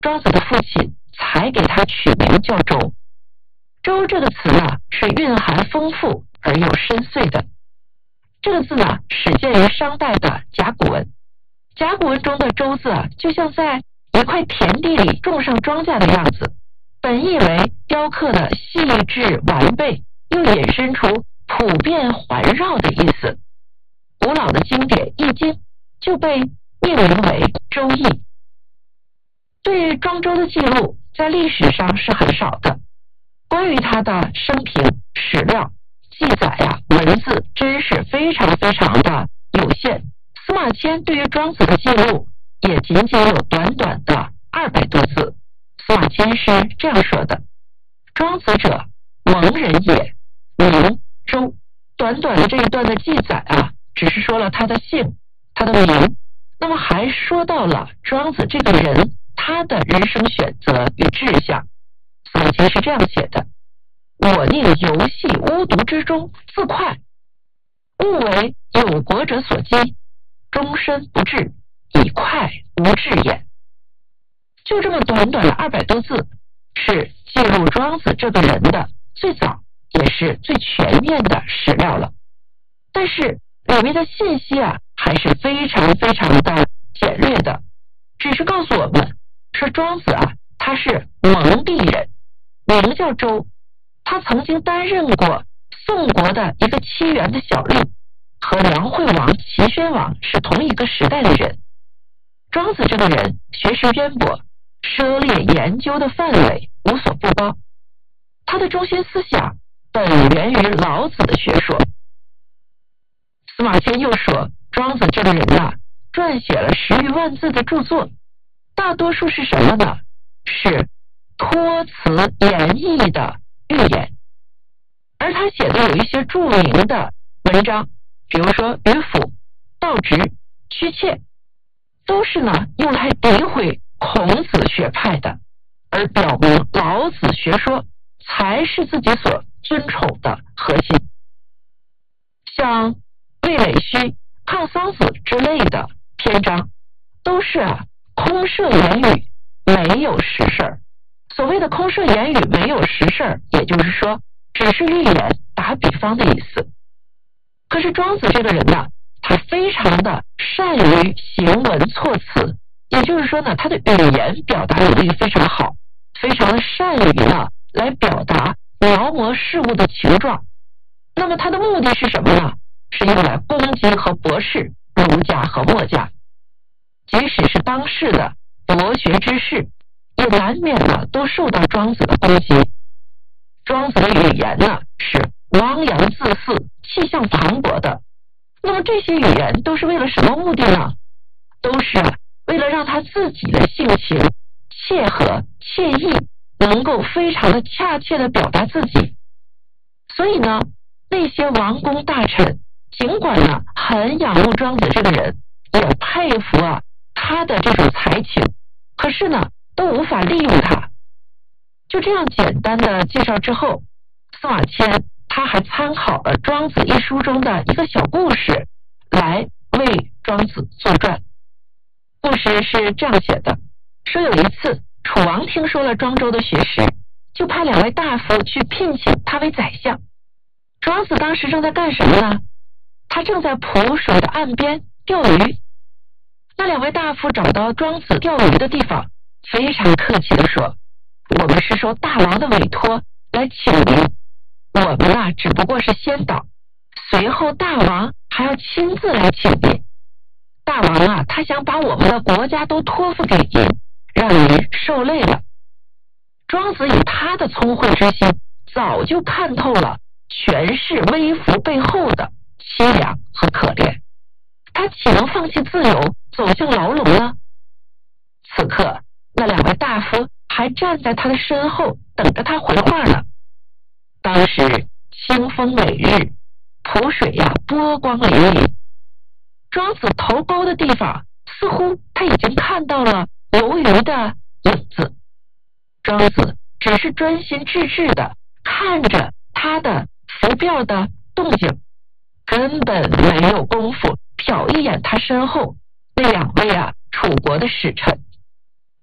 庄子的父亲才给他取名叫周。周这个词呢，是蕴含丰富而又深邃的。这个字呢，始建于商代的甲骨文。甲骨文中的周字啊，就像在一块田地里种上庄稼的样子，本意为雕刻的细致完备，又引申出普遍环绕的意思。古老的经典《易经》就被命名为周易。对庄周的记录在历史上是很少的，关于他的生平史料记载啊，文字真是非常非常的有限。司马迁对于庄子的记录也仅仅有短短的200多字。司马迁是这样说的：庄子者，蒙人也，名周。短短的这一段的记载啊，只是说了他的姓，他的名，那么还说到了庄子这个人他的人生选择与志向。司马迁是这样写的：我宁游戏巫毒之中，自快，勿为有国者所讥，终身不至，以快无志也。就这么短短的200多字，是记录庄子这个人的最早也是最全面的史料了。但是里面的信息啊，还是非常非常的简略的，只是告诉我们说庄子啊，他是蒙地人，名叫周，他曾经担任过宋国的一个7员的小吏，和梁惠王、齐宣王是同一个时代的人。庄子这个人学识渊博，涉猎研究的范围无所不包，他的中心思想本源于老子的学说。司马迁又说，庄子这个人啊，撰写了10余万字的著作，大多数是什么呢？是托辞言义的寓言。而他写的有一些著名的文章，比如说《渔父》《道直》《屈切》，都是呢用来诋毁孔子学派的，而表明老子学说才是自己所尊崇的核心。像魏累虚、抗桑子之类的篇章，都是空设言语，没有实事。所谓的空设言语没有实事，也就是说只是寓言打比方的意思。可是庄子这个人呢，他非常的善于行文措辞，也就是说呢，他的语言表达能力非常好，非常的善于呢来表达描摹事物的情状。那么他的目的是什么呢？是用来攻击和驳斥儒家和墨家。即使是当世的博学之士，也难免呢都受到庄子的攻击。庄子的语言呢是汪洋恣肆、气象磅礴的。那么这些语言都是为了什么目的呢？都是为了让他自己的性情切合切意，能够非常的恰切的表达自己。所以呢，那些王公大臣尽管呢很仰慕庄子这个人，也佩服他的这种才情，可是呢都无法利用他。就这样简单的介绍之后，司马迁他还参考了《庄子》一书中的一个小故事来为庄子作传。故事是这样写的，说有一次楚王听说了庄周的学识，就派2位大夫去聘请他为宰相。庄子当时正在干什么呢？他正在濮水的岸边钓鱼。那2位大夫找到庄子钓鱼的地方，非常客气地说，我们是受大王的委托来请您，我们只不过是先导，随后大王还要亲自来请您。大王他想把我们的国家都托付给您，让您受累了。庄子以他的聪慧之心，早就看透了权势微服背后的凄凉和可怜，他岂能放弃自由，走向牢笼呢？此刻那2位大夫还站在他的身后，等着他回话呢。当时清风美日，濮水波光粼粼，庄子头钩的地方，似乎他已经看到了游鱼的影子。庄子只是专心致志的看着他的浮标的动静，根本没有功夫瞟一眼他身后那2位楚国的使臣。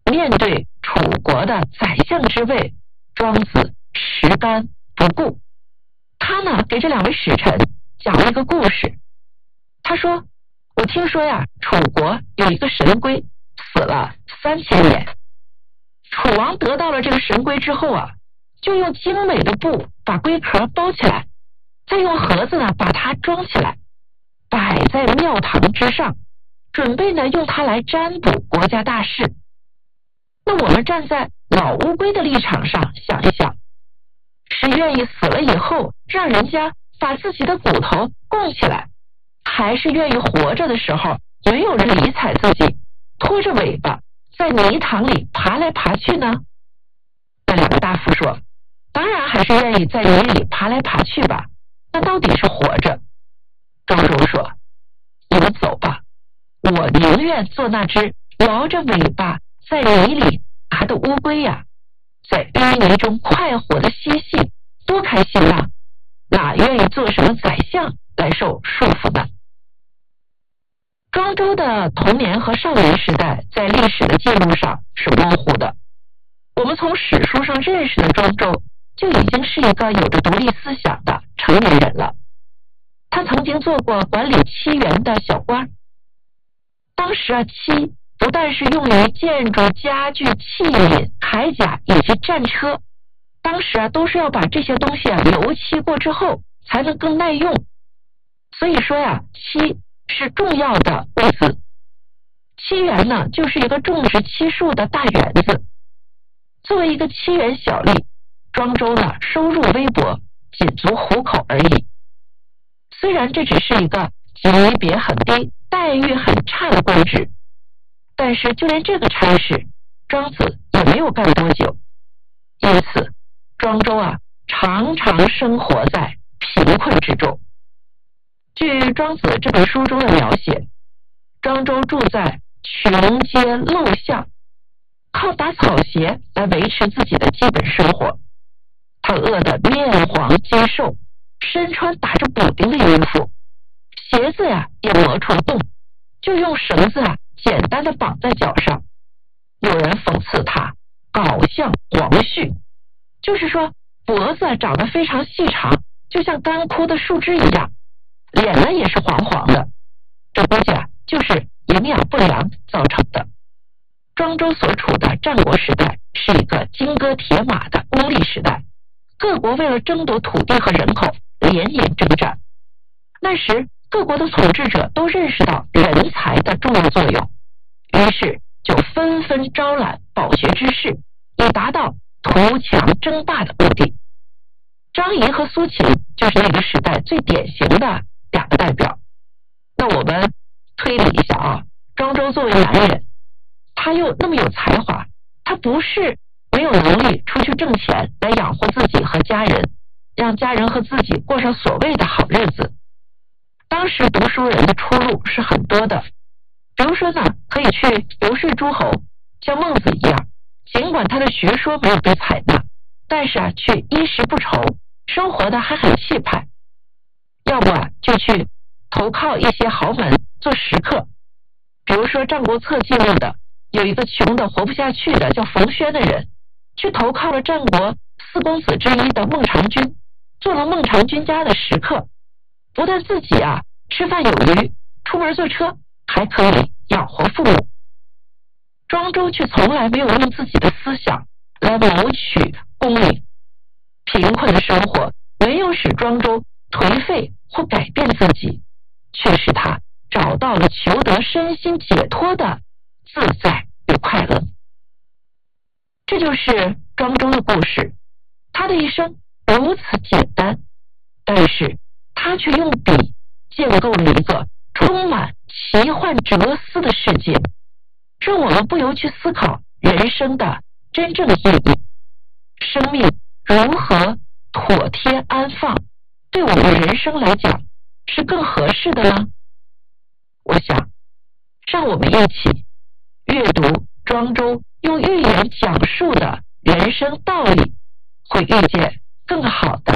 面对楚国的宰相之位，庄子实干不顾。他呢，给这2位使臣讲了一个故事。他说，我听说呀，楚国有一个神龟死了3000年。楚王得到了这个神龟之后啊，就用精美的布把龟壳包起来，再用盒子呢把它装起来，摆在庙堂之上，准备呢用它来占卜国家大事。那我们站在老乌龟的立场上想一想，是愿意死了以后让人家把自己的骨头供起来，还是愿意活着的时候没有人理睬自己，拖着尾巴在泥塘里爬来爬去呢？那2个大夫说，当然还是愿意在泥里爬来爬去吧，那到底是活着。庄周说，你们走吧，我宁愿做那只摇着尾巴在泥里爬的乌龟呀，在淤泥中快活的嬉戏，多开心啊！哪愿意做什么宰相来受束缚呢？庄周的童年和少年时代在历史的记录上是模糊的，我们从史书上认识的庄周就已经是一个有着独立思想的成年人了。他曾经做过管理漆园的小官。当时啊，漆不但是用于建筑、家具、器皿、铠甲以及战车，当时啊都是要把这些东西啊油漆过之后才能更耐用。所以说呀，漆是重要的物资。漆园呢，就是一个种植漆树的大园子。作为一个漆园小吏，庄周呢收入微薄，仅足糊口而已。虽然这只是一个级别很低、待遇很差的官职，但是就连这个差事，庄子也没有干多久。因此，庄周啊常常生活在贫困之中。据《庄子》这本书中的描写，庄周住在穷街陋巷，靠打草鞋来维持自己的基本生活。他饿得面黄肌瘦，身穿打着补丁的衣服，鞋子呀也磨出了洞，就用绳子啊简单的绑在脚上。有人讽刺他搞像黄絮，就是说脖子长得非常细长，就像干枯的树枝一样，脸呢也是黄黄的，这估计啊就是营养不良造成的。庄周所处的战国时代是一个金戈铁马的功利时代，各国为了争夺土地和人口连年征战。那时各国的统治者都认识到人才的重要作用，于是就纷纷招揽饱学之士，以达到图强争霸的目的。张仪和苏秦就是那个时代最典型的2个代表。那我们推理一下啊，庄周作为男人，他又那么有才华，他不是没有能力出去挣钱来养活自己和家人，让家人和自己过上所谓的好日子。当时读书人的出路是很多的，比如说呢，可以去游说诸侯，像孟子一样，尽管他的学说没有被采纳，但是啊，却衣食不愁，生活的还很气派。要不啊，就去投靠一些豪门做食客。比如说《战国策》记录的，有一个穷的活不下去的叫冯轩的人，去投靠了战国4公子之一的孟尝君，做了孟尝君家的食客。不但自己啊吃饭有余，出门坐车，还可以养活父母。庄周却从来没有用自己的思想来谋取功名。贫困的生活没有使庄周颓废或改变自己，却使他找到了求得身心解脱的自在与快乐。这就是庄周的故事。他的一生如此简单，但是他却用笔建构了一个充满奇幻哲思的世界，让我们不由去思考人生的真正意义。生命如何妥帖安放，对我们人生来讲是更合适的呢？我想，让我们一起阅读庄周用寓言讲述的人生道理，会遇见更好的